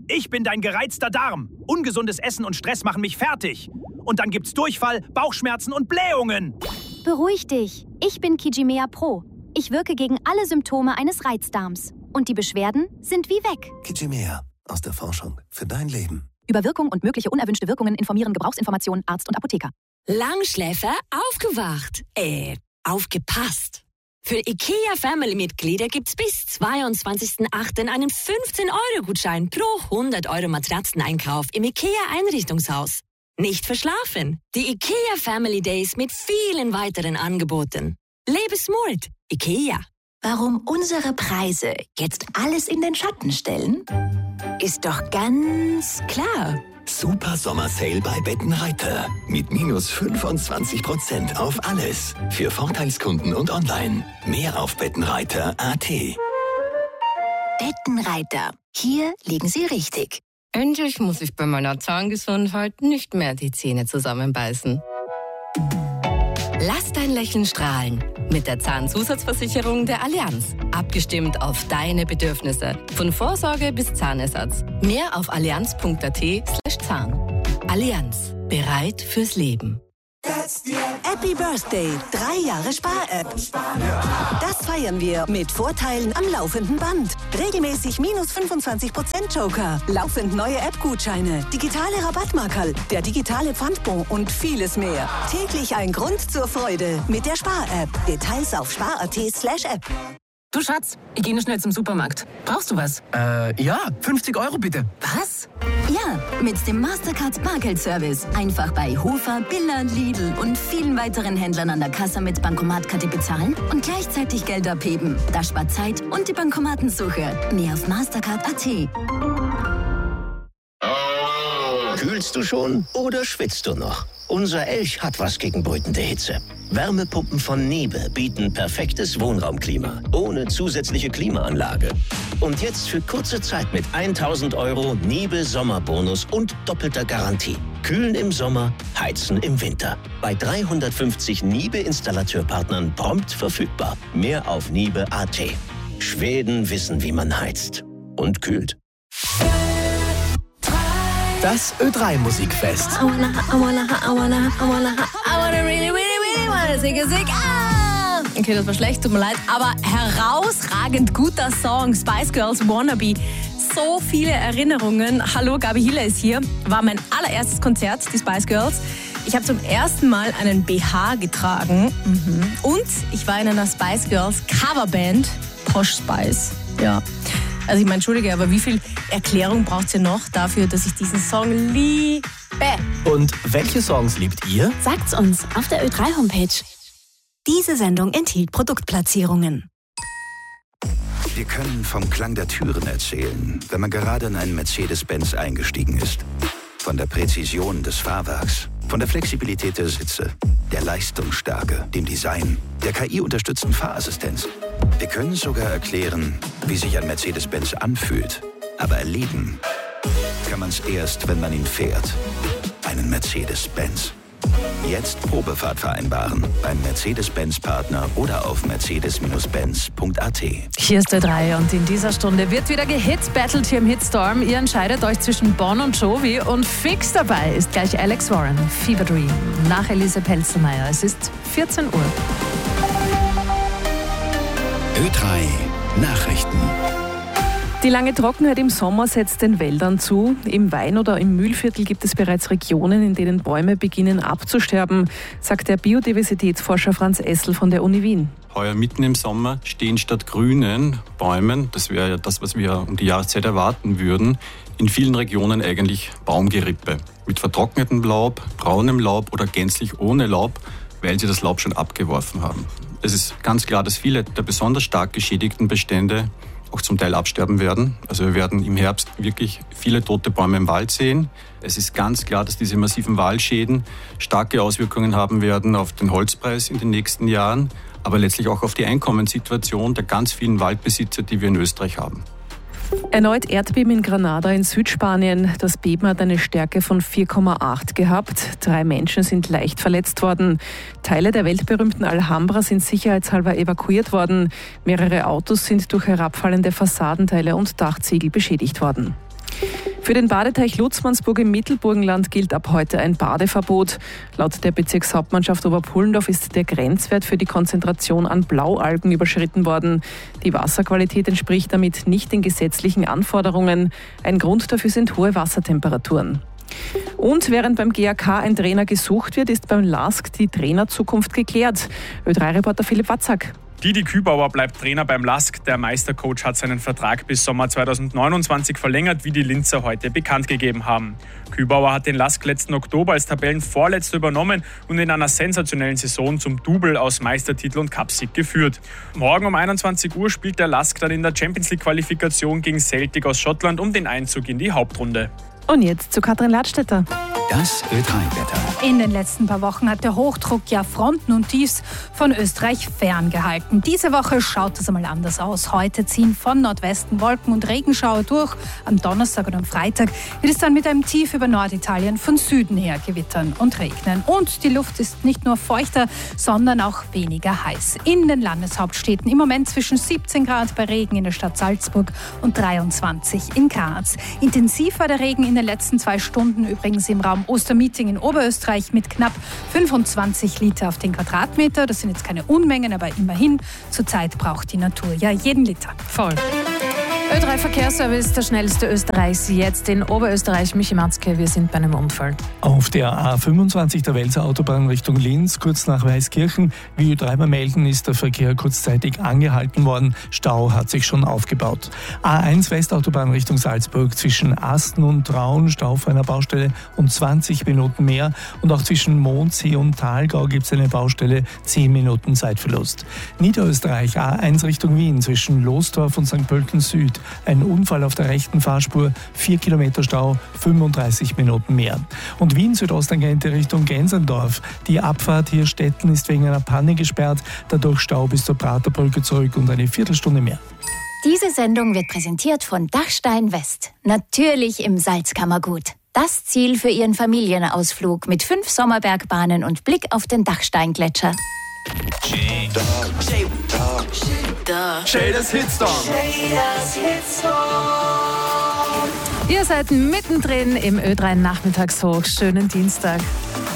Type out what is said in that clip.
Ich bin dein gereizter Darm. Ungesundes Essen und Stress machen mich fertig. Und dann gibt's Durchfall, Bauchschmerzen und Blähungen. Beruhig dich. Ich bin Kijimea Pro. Ich wirke gegen alle Symptome eines Reizdarms. Und die Beschwerden sind wie weg. Kijimea. Aus der Forschung. Für dein Leben. Über Wirkung und mögliche unerwünschte Wirkungen informieren Gebrauchsinformationen Arzt und Apotheker. Langschläfer aufgewacht. Aufgepasst. Für IKEA-Family-Mitglieder gibt's bis 22.08. einen 15-Euro-Gutschein pro 100 Euro Matratzeneinkauf im IKEA-Einrichtungshaus. Nicht verschlafen. Die IKEA Family Days mit vielen weiteren Angeboten. Lebe smart. IKEA. Warum unsere Preise jetzt alles in den Schatten stellen? Ist doch ganz klar. Super Sommersale bei Bettenreiter. Mit minus 25% auf alles. Für Vorteilskunden und online. Mehr auf Bettenreiter.at. Bettenreiter. Hier liegen Sie richtig. Endlich muss ich bei meiner Zahngesundheit nicht mehr die Zähne zusammenbeißen. Lass dein Lächeln strahlen. Mit der Zahnzusatzversicherung der Allianz. Abgestimmt auf deine Bedürfnisse. Von Vorsorge bis Zahnersatz. Mehr auf allianz.at/Zahn. Allianz. Bereit fürs Leben. Happy Birthday, 3 Jahre Spar-App. Das feiern wir mit Vorteilen am laufenden Band. Regelmäßig minus 25% Joker, laufend neue App-Gutscheine, digitale Rabattmarkerl, der digitale Pfandbon und vieles mehr. Täglich ein Grund zur Freude mit der Spar-App. Details auf spar.at/App. Du Schatz, ich gehe noch schnell zum Supermarkt. Brauchst du was? Ja, 50 Euro bitte. Was? Ja, mit dem Mastercard Bargeldservice. Einfach bei Hofer, Billa, Lidl und vielen weiteren Händlern an der Kasse mit Bankomatkarte bezahlen und gleichzeitig Geld abheben. Das spart Zeit und die Bankomatensuche. Mehr auf Mastercard.at. Kühlst du schon oder schwitzt du noch? Unser Elch hat was gegen brütende Hitze. Wärmepumpen von Niebe bieten perfektes Wohnraumklima, ohne zusätzliche Klimaanlage. Und jetzt für kurze Zeit mit 1.000 Euro Niebe Sommerbonus und doppelter Garantie. Kühlen im Sommer, heizen im Winter. Bei 350 Niebe-Installateurpartnern prompt verfügbar. Mehr auf Niebe.at. Schweden wissen, wie man heizt und kühlt. Das Ö3-Musikfest. I wanna really sing. Okay, das war schlecht, tut mir leid. Aber herausragend guter Song. Spice Girls Wannabe. So viele Erinnerungen. Hallo, Gabi Hiller ist hier. War mein allererstes Konzert, die Spice Girls. Ich habe zum ersten Mal einen BH getragen. Und ich war in einer Spice Girls Coverband. Posh Spice. Ja. Also ich meine, entschuldige, aber wie viel Erklärung braucht ihr noch dafür, dass ich diesen Song liebe? Und welche Songs liebt ihr? Sagt's uns auf der Ö3-Homepage. Diese Sendung enthielt Produktplatzierungen. Wir können vom Klang der Türen erzählen, wenn man gerade in einen Mercedes-Benz eingestiegen ist. Von der Präzision des Fahrwerks, von der Flexibilität der Sitze, der Leistungsstärke, dem Design, der KI-unterstützten Fahrassistenz. Wir können sogar erklären, wie sich ein Mercedes-Benz anfühlt. Aber erleben kann man es erst, wenn man ihn fährt. Einen Mercedes-Benz. Jetzt Probefahrt vereinbaren beim Mercedes-Benz-Partner oder auf mercedes-benz.at. Hier ist der 3 und in dieser Stunde wird wieder gehitbattelt hier im Hitstorm. Ihr entscheidet euch zwischen Bon und Jovi und fix dabei ist gleich Alex Warren, Fever Dream, nach Elise Pelzelmeier. Es ist 14 Uhr. Ö3 Nachrichten. Die lange Trockenheit im Sommer setzt den Wäldern zu. Im Wein- oder im Mühlviertel gibt es bereits Regionen, in denen Bäume beginnen abzusterben, sagt der Biodiversitätsforscher Franz Essl von der Uni Wien. Heuer mitten im Sommer stehen statt grünen Bäumen, das wäre ja das, was wir um die Jahreszeit erwarten würden, in vielen Regionen eigentlich Baumgerippe. Mit vertrocknetem Laub, braunem Laub oder gänzlich ohne Laub, weil sie das Laub schon abgeworfen haben. Es ist ganz klar, dass viele der besonders stark geschädigten Bestände auch zum Teil absterben werden. Also wir werden im Herbst wirklich viele tote Bäume im Wald sehen. Es ist ganz klar, dass diese massiven Waldschäden starke Auswirkungen haben werden auf den Holzpreis in den nächsten Jahren, aber letztlich auch auf die Einkommenssituation der ganz vielen Waldbesitzer, die wir in Österreich haben. Erneut Erdbeben in Granada in Südspanien. Das Beben hat eine Stärke von 4,8 gehabt. 3 Menschen sind leicht verletzt worden. Teile der weltberühmten Alhambra sind sicherheitshalber evakuiert worden. Mehrere Autos sind durch herabfallende Fassadenteile und Dachziegel beschädigt worden. Für den Badeteich Lutzmannsburg im Mittelburgenland gilt ab heute ein Badeverbot. Laut der Bezirkshauptmannschaft Oberpullendorf ist der Grenzwert für die Konzentration an Blaualgen überschritten worden. Die Wasserqualität entspricht damit nicht den gesetzlichen Anforderungen. Ein Grund dafür sind hohe Wassertemperaturen. Und während beim GAK ein Trainer gesucht wird, ist beim LASK die Trainerzukunft geklärt. Ö3-Reporter Philipp Watzak. Didi Kübauer bleibt Trainer beim LASK. Der Meistercoach hat seinen Vertrag bis Sommer 2029 verlängert, wie die Linzer heute bekannt gegeben haben. Kübauer hat den LASK letzten Oktober als Tabellenvorletzter übernommen und in einer sensationellen Saison zum Double aus Meistertitel und Cupsieg geführt. Morgen um 21 Uhr spielt der LASK dann in der Champions-League-Qualifikation gegen Celtic aus Schottland um den Einzug in die Hauptrunde. Und jetzt zu Katrin Ladstätter. Das Ö3-Wetter. In den letzten paar Wochen hat der Hochdruck ja Fronten und Tiefs von Österreich ferngehalten. Diese Woche schaut es einmal anders aus. Heute ziehen von Nordwesten Wolken- und Regenschauer durch. Am Donnerstag und am Freitag wird es dann mit einem Tief über Norditalien von Süden her gewittern und regnen. Und die Luft ist nicht nur feuchter, sondern auch weniger heiß. In den Landeshauptstädten im Moment zwischen 17 Grad bei Regen in der Stadt Salzburg und 23 in Graz. Intensiv war der Regen in den letzten 2 Stunden übrigens im Raum Ostermieting in Oberösterreich mit knapp 25 Liter auf den Quadratmeter. Das sind jetzt keine Unmengen, aber immerhin. Zurzeit braucht die Natur ja jeden Liter. Voll. Ö3 Verkehrsservice, der schnellste Österreichs, jetzt in Oberösterreich. Michi Matzke, wir sind bei einem Unfall. Auf der A25 der Welser Autobahn Richtung Linz, kurz nach Weißkirchen, wie Ö3 melden, ist der Verkehr kurzzeitig angehalten worden. Stau hat sich schon aufgebaut. A1 Westautobahn Richtung Salzburg, zwischen Asten und Traun, Stau auf einer Baustelle um 20 Minuten mehr. Und auch zwischen Mondsee und Thalgau gibt es eine Baustelle, 10 Minuten Zeitverlust. Niederösterreich, A1 Richtung Wien, zwischen Lostorf und St. Pölten Süd. Ein Unfall auf der rechten Fahrspur, 4 Kilometer Stau, 35 Minuten mehr. Und Wien Südosttangente Richtung Gensendorf. Die Abfahrt hier Stetten ist wegen einer Panne gesperrt, dadurch Stau bis zur Praterbrücke zurück und eine Viertelstunde mehr. Diese Sendung wird präsentiert von Dachstein West. Natürlich im Salzkammergut. Das Ziel für Ihren Familienausflug mit 5 Sommerbergbahnen und Blick auf den Dachsteingletscher. Shaders Hitstorm. Ihr seid mittendrin im Ö3 Nachmittagshoch. Schönen Dienstag.